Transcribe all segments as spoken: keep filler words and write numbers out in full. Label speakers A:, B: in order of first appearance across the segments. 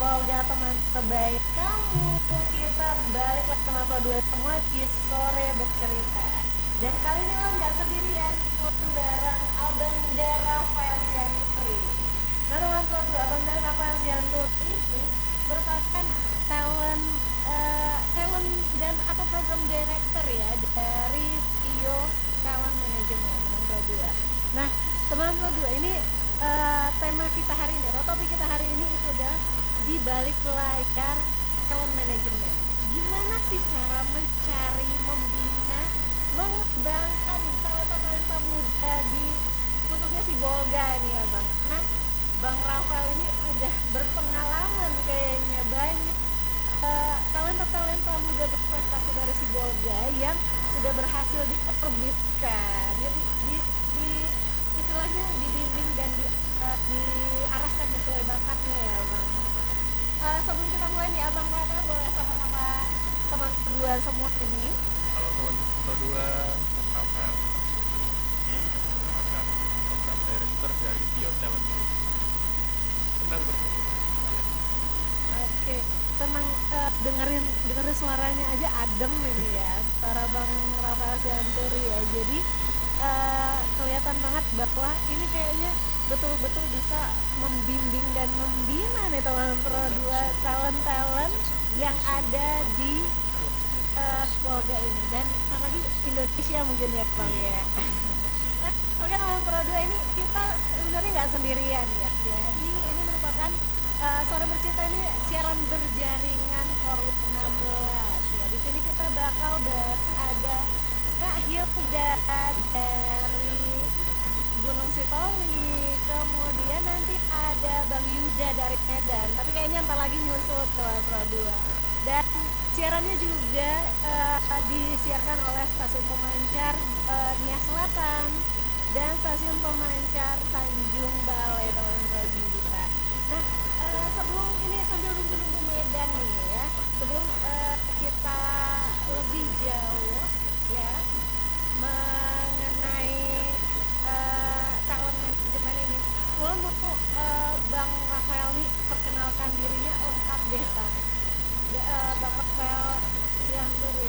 A: Volga teman terbaik kamu. Kita balik lagi teman Pro dua semua di sore bercerita. Dan kali ini lo nggak sendirian, pulang bareng Abang dan Rafael Sianturi. Nah teman Pro dua, Abang dan Rafael Sianturi itu merupakan talent uh, talent dan atau program director ya dari Vio Talent Management teman Pro dua. Nah teman Pro dua ini uh, tema kita hari ini, atau topik kita hari ini itu udah di balik layar talent management. Gimana sih cara mencari, membina, mengembangkan talenta-talenta muda di khususnya si Volga nih ya Bang. Nah Bang Rafael ini udah berpengalaman kayaknya banyak uh, talenta-talenta muda berprestasi dari si Volga yang sudah berhasil diorbitkan, jadi di, di istilahnya dibimbing dan di, uh, diarahkan sesuai bakatnya ya Bang. Uh, sebelum kita mulai nih Abang Rafael boleh sama-sama teman kedua semua ini.
B: Halo teman kedua, Rafael merupakan program director dari Vio Talent. Senang bertemu dengan kalian.
A: Oke, senang uh, dengerin dengerin suaranya aja adem ini ya, suara Bang Rafael Sianturi ya. Jadi uh, kelihatan banget bahwa ini kayaknya betul-betul bisa membimbing dan membina nih teman Pro dua talent-talent yang ada di uh, Volga ini dan apalagi Indonesia mungkin ya Bang ya. Nah, oke teman Pro dua ini kita sebenarnya nggak sendirian ya. Jadi ini merupakan uh, sore bercerita ini siaran berjaringan Forum enam belas ya. Di sini kita bakal ada Kak Hilda dari Gunung Sitoli, kemudian nanti ada Bang Yuda dari Medan, tapi kayaknya ntar lagi nyusul ke Pro dua. Dan siarannya juga uh, disiarkan oleh stasiun pemancar uh, Nia Selatan dan stasiun pemancar Tanjung Balai teman Pro dua. Nah uh, sebelum ini sambil nunggu-nunggu Medan nih ya, sebelum uh, kita lebih jauh ya mengenai Uh, talent management ini, mulai mau uh, Bang Rafael nih perkenalkan dirinya lengkap deh Bang. Uh, Bang Rafael Sianturi.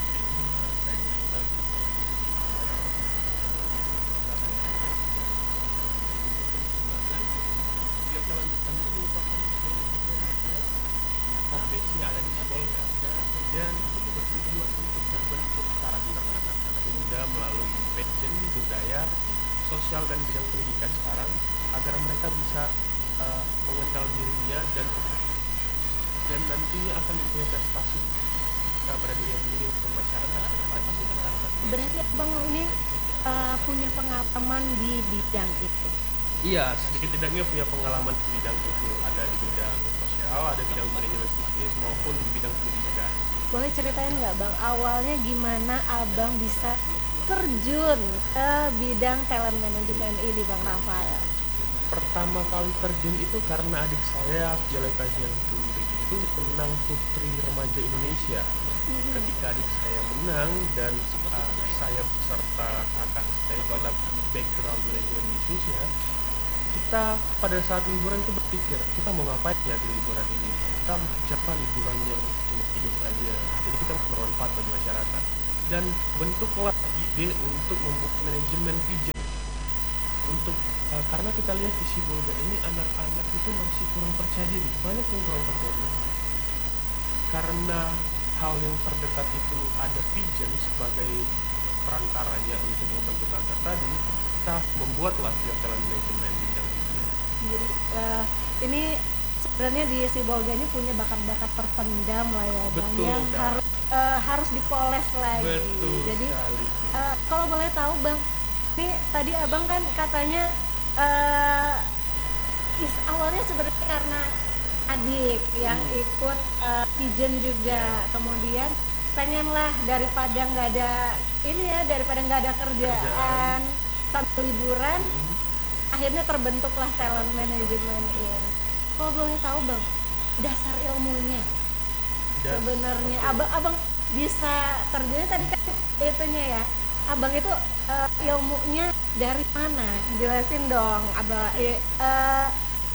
B: Kompetisi ada di Volga dan bertujuan untuk membentuk karakter anak-anak muda melalui passion, budaya, sosial dan bidang pendidikan sekarang agar mereka bisa uh, mengenal dirinya dan dan nantinya akan mempunyai prestasi uh, pada diri sendiri untuk masyarakat.
A: Berarti Bang ini uh, punya pengalaman di bidang itu?
B: Iya, sedikit tidaknya punya pengalaman di bidang itu. Ada di bidang sosial, ada bidang manajemen bisnis maupun di bidang pendidikan.
A: Boleh ceritain nggak Bang, awalnya gimana Abang bisa terjun ke bidang talent management ini Bang Rafael?
B: Pertama kali terjun itu karena adik saya Violeta Sianturi itu menang Putri Remaja Indonesia. Mm-hmm. Ketika adik saya menang dan uh, saya beserta kakak saya itu ada background manajemen bisnisnya, kita pada saat liburan itu berpikir kita mau ngapain ya di liburan ini, kita siapa liburan yang cuma hidup saja, jadi kita bermanfaat bagi masyarakat. Dan bentuklah ide untuk membuat manajemen pigeon untuk uh, karena kita lihat di si Volga ini anak-anak itu masih kurang percaya diri, banyak yang kurang percaya diri karena hal yang terdekat itu ada pigeon sebagai perantaranya untuk membentuk anak tadi. Kita membuatlah Vio Talent Management di bidang pigeon.
A: Jadi uh, ini sebenarnya di si Volga ini punya bakat-bakat terpendam lah ya Bang,
B: betul,
A: yang
B: kan?
A: harus uh, harus dipoles lagi.
B: Betul.
A: Jadi uh,
B: sekali.
A: kalau boleh tahu Bang, ini tadi Abang kan katanya uh, is, awalnya sebenarnya karena adik yang hmm. ikut uh, pigeon juga, yeah. Kemudian pengenlah daripada nggak ada ini ya daripada nggak ada kerjaan, kerjaan. sambil liburan, hmm. akhirnya terbentuklah talent management ini. Kalau boleh tahu Bang, dasar ilmunya Das, sebenarnya okay. abang abang bisa terjun tadi kan itunya ya, abang itu uh, ilmunya dari mana? Jelasin dong abang. Uh,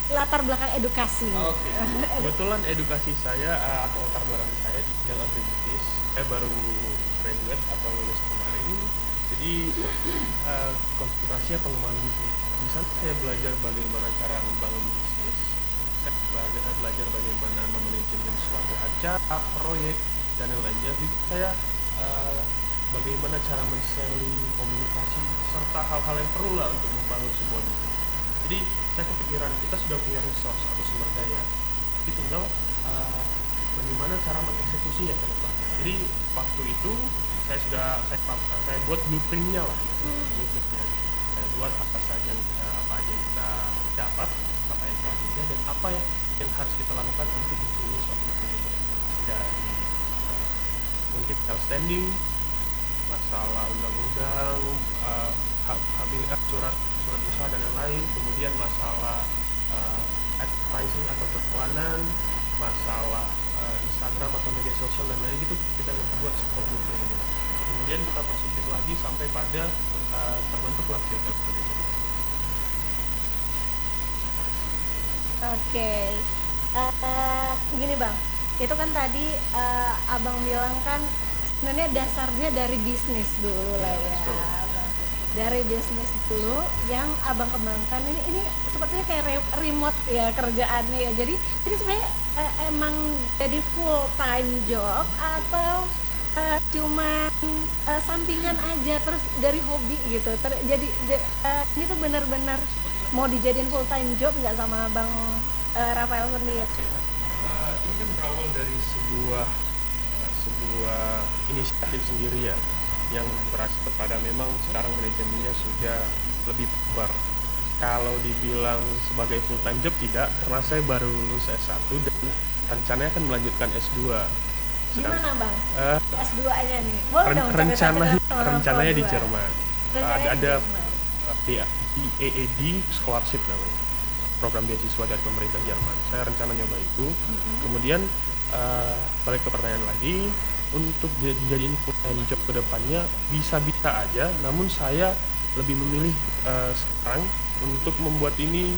A: latar belakang edukasi.
B: Oke. Kebetulan edukasi saya uh, atau latar belakang saya di bidang agribisnis. Saya baru graduate atau lulus kemarin. Jadi uh, konsentrasinya pengembangan bisnis. Di sana saya belajar bagaimana cara membangun bisnis. Saya belajar, belajar bagaimana memanajemen suatu acara, proyek dan yang lainnya. Jadi saya uh, bagaimana cara men-selling, komunikasi serta hal-hal yang perlu lah untuk membangun sebuah bisnis. Jadi saya kepikiran kita sudah punya resource atau sumber daya, jadi tinggal uh, bagaimana cara mengeksekusinya ke depan. Jadi waktu itu saya sudah saya, saya buat blueprintnya lah, blueprintnya saya buat apa saja yang uh, apa aja yang kita dapat, apa yang kita punya dan apa yang, yang harus kita lakukan untuk mempunyai suatu tujuan. Dari uh, mungkin standing, masalah undang-undang, uh, hak hak surat surat usaha dan lain-lain, kemudian masalah uh, advertising atau perikklanan, masalah uh, Instagram atau media sosial dan lain gitu kita buat sebuah blueprint. Kemudian kita persempit lagi sampai pada uh, terbentuklah filter.
A: Oke, uh, gini bang, itu kan tadi uh, abang bilang kan sebenarnya dasarnya dari bisnis dulu lah ya, ya dari bisnis dulu yang abang kembangkan ini ini sepertinya kayak re- remote ya kerjaannya ya, jadi jadi sebenarnya uh, emang jadi full time job atau uh, cuma uh, sampingan aja terus dari hobi gitu. Ter- jadi j- uh, ini tuh benar-benar mau dijadiin full time job nggak sama bang uh, Rafael sendiri?
B: Uh, ini kan berawal dari sebuah uh, sebuah inisiatif sendiri ya, yang berasal kepada memang sekarang manajemennya sudah lebih bubar. Kalau dibilang sebagai full time job tidak, karena saya baru lulus S satu dan rencananya akan melanjutkan S dua.
A: Sedang, gimana bang?
B: Uh,
A: S dua-nya nih? Boleh
B: ren-
A: dong
B: rencana,
A: cerita-cerita
B: rencananya di Jerman.
A: Rencananya
B: uh, ada
A: di
B: uh, di, di E E D Scholarship namanya, program beasiswa dari pemerintah Jerman. Saya rencana nyoba itu. Mm-hmm. Kemudian uh, balik ke pertanyaan lagi, untuk dijadiin full time job ke depannya bisa-bisa aja, namun saya lebih memilih uh, sekarang untuk membuat ini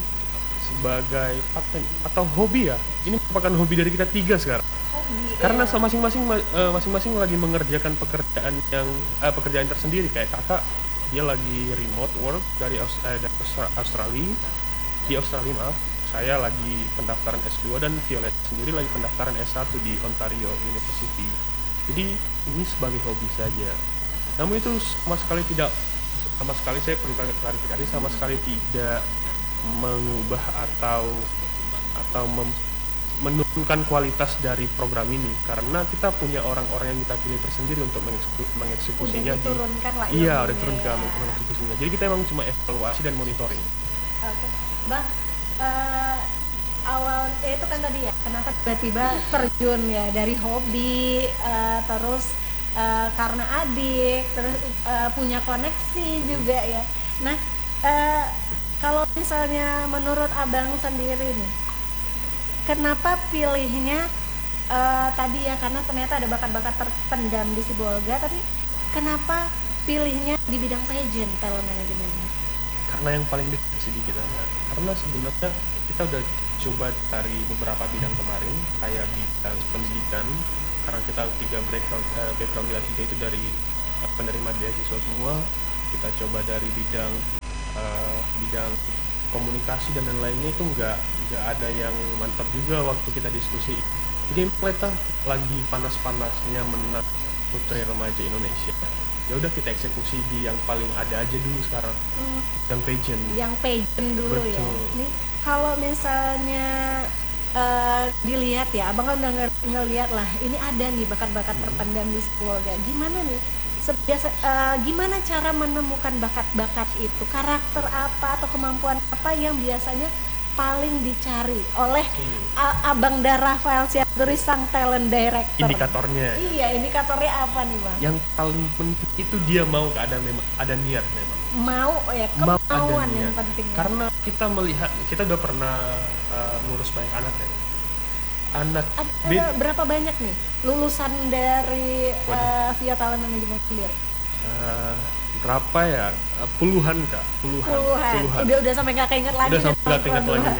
B: sebagai paten atau hobi ya. Ini merupakan hobi dari kita tiga sekarang. Hobi, karena iya. masing-masing uh, masing-masing lagi mengerjakan pekerjaan yang uh, pekerjaan tersendiri. Kayak kakak, dia lagi remote work dari, Aus- uh, dari Australia, di Australia maaf. Saya lagi pendaftaran S dua dan Violet sendiri lagi pendaftaran S satu di Ontario University. Jadi ini sebagai hobi saja. Namun itu sama sekali tidak, sama sekali saya perlu klarifikasi, sama sekali tidak mengubah atau atau mem, menurunkan kualitas dari program ini, karena kita punya orang-orang yang kita pilih tersendiri untuk mengeksekusi, mengeksekusinya.
A: Udah diturunkan lah.
B: Iya, udah diturunkan ya. Mengeksekusinya. Jadi kita emang cuma evaluasi dan monitoring.
A: Oke, bang. Uh, awal eh, itu kan tadi ya, kenapa tiba-tiba terjun ya dari hobi uh, terus uh, karena adik terus uh, punya koneksi juga ya. Nah uh, kalau misalnya menurut abang sendiri nih, kenapa pilihnya uh, tadi ya, karena ternyata ada bakat-bakat terpendam di Sibolga, tapi kenapa pilihnya di bidang pageant talent manajemennya?
B: Karena yang paling dekat sih di kita, karena sebenarnya kita udah coba dari beberapa bidang kemarin, kayak bidang pendidikan, karena kita tiga background uh, background kita tiga itu dari uh, penerima beasiswa semua. Kita coba dari bidang uh, bidang komunikasi dan lain-lainnya itu nggak nggak ada yang mantap juga waktu kita diskusi. Jadi kita lagi panas-panasnya menang Putri Remaja Indonesia. Ya udah kita eksekusi di yang paling ada aja dulu sekarang. Hmm. Yang pageant.
A: Yang pageant dulu. Betul. Ya. Nih kalau misalnya uh, dilihat ya, abang kan udah ng- ngelihat lah, ini ada nih bakat-bakat hmm. terpendam di Sibolga. Gimana nih? Biasa, uh, gimana cara menemukan bakat-bakat itu? Karakter apa atau kemampuan apa yang biasanya paling dicari oleh hmm. a- Abang Rafael Sianturi sang talent director?
B: Indikatornya.
A: Iya, indikatornya apa nih bang?
B: Yang paling penting itu dia mau ada memang ada niat memang.
A: Mau ya, kemauan yang penting.
B: Karena kita melihat, kita udah pernah uh, ngurus banyak anak ya. Anak
A: ada, ada berapa banyak nih lulusan dari uh, via talent management sendiri?
B: Uh, berapa ya? Uh, puluhan kak, puluhan.
A: Puluhan. puluhan. Udah udah sampai nggak keinget lagi.
B: Udah sampai nggak keinget lagi ya.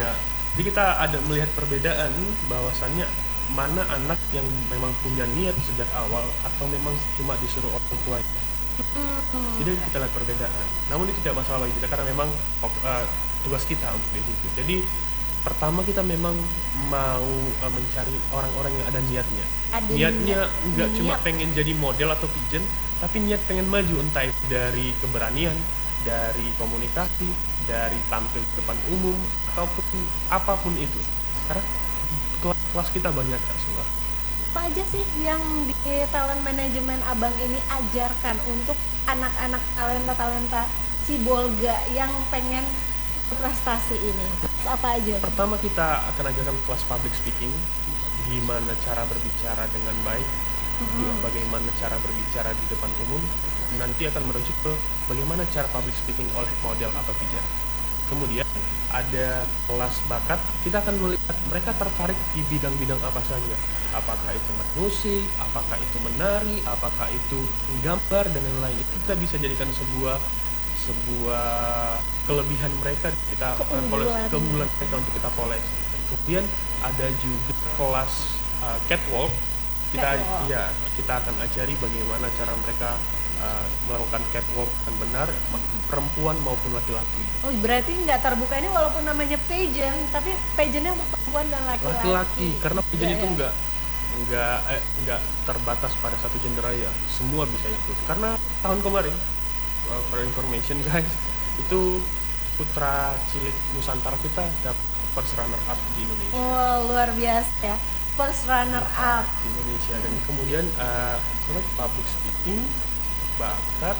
B: Jadi kita ada melihat perbedaan bahwasannya mana anak yang memang punya niat sejak awal atau memang cuma disuruh orang tuanya. Jadi kita lihat perbedaan. Namun itu tidak masalah bagi kita karena memang uh, tugas kita untuk di situ. Jadi pertama kita memang mau uh, mencari orang-orang yang ada niatnya.
A: Ada
B: Niatnya nggak
A: niat.
B: cuma pengen jadi model atau pigeon, tapi niat pengen maju, entah itu dari keberanian, dari komunikasi, dari tampil di depan umum, ataupun apapun itu. Karena kelas kita banyak Kak Sula.
A: Apa aja sih yang di talent management Abang ini ajarkan untuk anak-anak talenta-talenta Sibolga yang pengen prestasi ini? Apa aja?
B: Pertama kita akan ajarkan kelas public speaking, gimana cara berbicara dengan baik, mm-hmm. bagaimana cara berbicara di depan umum. Nanti akan merujuk ke bagaimana cara public speaking oleh model atau pigeon. Kemudian ada kelas bakat, kita akan melihat mereka tertarik di bidang-bidang apa saja. Apakah itu musik, apakah itu menari, apakah itu gambar dan lain-lain. Itu kita bisa jadikan sebuah sebuah kelebihan mereka, kita poles keunggulan mereka untuk kita poles. Kemudian ada juga kelas uh, catwalk, kita catwalk. ya kita akan ajari bagaimana cara mereka uh, melakukan catwalk dengan benar, perempuan maupun laki-laki.
A: Oh berarti nggak terbuka ini walaupun namanya pageant, tapi pageantnya untuk perempuan dan laki-laki.
B: Laki-laki, karena pageant
A: ya,
B: itu
A: ya.
B: nggak nggak eh, nggak terbatas pada satu gender ya, semua bisa ikut. Karena tahun kemarin, uh, for information guys, itu putra cilik Nusantara kita dapat first runner up di Indonesia.
A: Oh luar biasa ya, first runner up
B: di Indonesia. Dan kemudian uh, public speaking bakat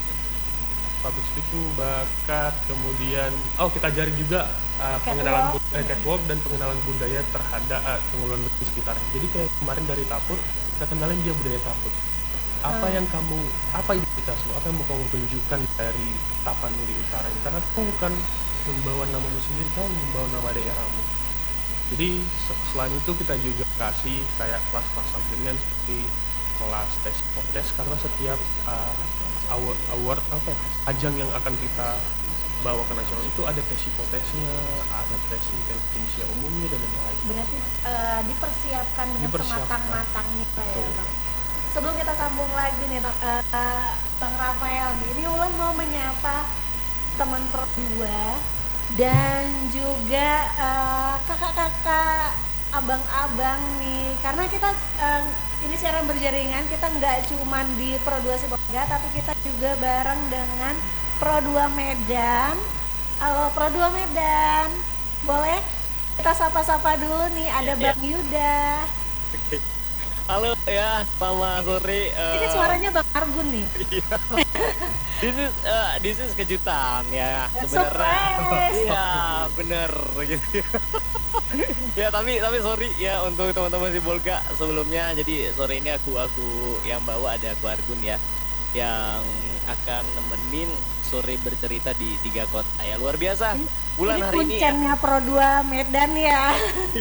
B: public speaking bakat kemudian oh kita ajari juga uh, pengenalan eh, catwalk dan pengenalan budaya terhadap uh, pengenalan di sekitarnya. Jadi kayak kemarin dari Taput kita kenalin dia budaya Taput. Apa hmm. yang kamu apa identitas lo, apa yang mau kamu tunjukkan dari Tapanuli Utara ini, karena kamu bukan membawa namamu sendiri, kamu membawa nama daerahmu. Jadi selain itu kita juga kasih kayak kelas-kelas sampingan seperti kelas tes kontes, karena setiap uh, award, award apa ya, ajang yang akan kita bawa ke nasional itu ada tes hipotesnya, ada tes intelijensia umumnya dan lain-lain.
A: Berarti uh, dipersiapkan dengan
B: dipersiapkan.
A: sematang-matangnya ya Bang. Sebelum kita sambung lagi nih uh, uh, Bang Rafael nih, ini Ulan mau menyapa teman Pro dua dan juga uh, kakak-kakak, abang-abang nih, karena kita uh, ini siaran berjaringan, kita nggak cuman di Pro dua Sibolga, tapi kita juga bareng dengan Pro dua Medan. Halo Pro dua Medan, boleh kita sapa-sapa dulu nih, ada Bang Yuda.
C: Halo ya, selamat sore. Uh,
A: ini suaranya Bang Argun nih.
C: this is uh, this is kejutan ya
A: sebenarnya.
C: Iya bener gitu. Ya tapi tapi sorry ya untuk teman-teman Sibolga sebelumnya. Jadi sore ini aku aku yang bawa ada aku Argun ya, yang akan nemenin sore bercerita di tiga kota ya, luar biasa. Bulan
A: ini
C: hari ini
A: kuncennya ya. Pro dua Medan ya.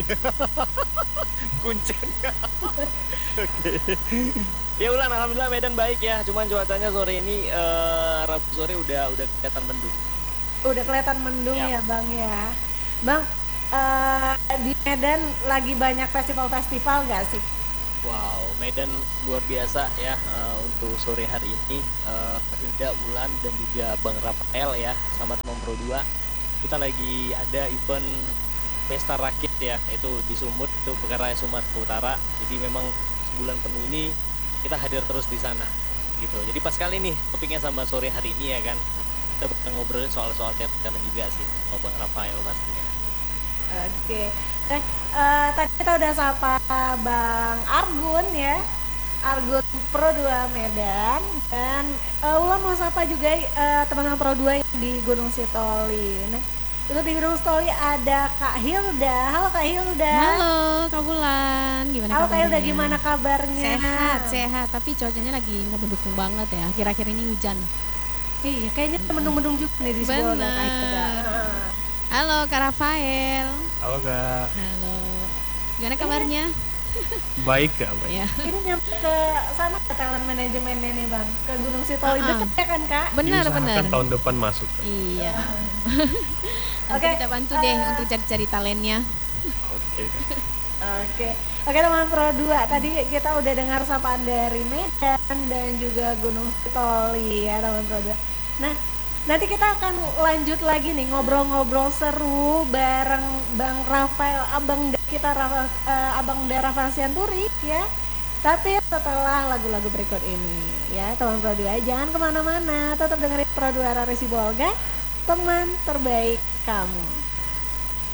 C: Kuncennya. Oke. Ya Ulan, alhamdulillah Medan baik ya. Cuman cuacanya sore ini uh, Rabu sore udah udah kelihatan mendung.
A: Udah kelihatan mendung ya,
C: ya
A: Bang ya. Bang, uh, di Medan lagi banyak festival-festival nggak sih?
C: Wow, Medan luar biasa ya uh, untuk sore hari ini. Uh, Rinda, Ulan dan juga Bang Rafael ya, sama teman Pro dua. Kita lagi ada event pesta rakyat ya, itu di Sumut, itu Pekaraya Sumatera Utara. Jadi memang sebulan penuh ini kita hadir terus di sana gitu. Jadi pas kali nih topiknya sama sore hari ini ya kan, kita bakal ngobrolin soal-soal teater juga sih sama Bang Rafael pastinya.
A: Oke, eh, uh, tadi kita udah sapa Bang Argun ya, Argun Pro dua Medan, dan uh, Ulan mau sapa juga uh, teman-teman Pro dua yang di Gunung Sitoli. Nah, itu di Gunung Sitoli ada Kak Hilda. Halo Kak Hilda.
D: Halo Kak Bulan, gimana
A: Halo
D: kabarnya?
A: Kak Hilda, gimana kabarnya?
D: Sehat, sehat, tapi cuacanya lagi nggak mendukung banget ya, akhir-akhir ini hujan.
A: Iya, kayaknya mendung-mendung juga nih di Sibolga Kak Hilda.
D: Halo Kak Rafael.
B: Halo Kak.
D: Halo. Gimana kabarnya?
B: Baik Kak, baik.
D: Ya.
A: Ini nyampe ke sana ke talent manajemennya nih Bang, ke Gunung Sitoli
D: Uh-uh.
A: deket ya kan Kak?
D: Benar
B: Diusahakan
D: benar.
B: tahun depan masuk Kak.
D: Iya. Nanti
A: Oke,
D: kita bantu deh
A: eh,
D: untuk cari-cari talentnya.
B: Oke Kak.
A: Oke, oke teman Pro dua, tadi kita udah dengar sapaan dari Medan dan juga Gunung Sitoli ya teman Pro dua. Nah, nanti kita akan lanjut lagi nih ngobrol-ngobrol seru bareng Bang Rafael, abang da- kita Rafa, eh, abang da Rafael Sianturi ya. Tapi setelah lagu-lagu berikut ini ya teman Pro dua, jangan kemana-mana, tetap dengerin Pro dua Rari Sibolga, teman terbaik kamu.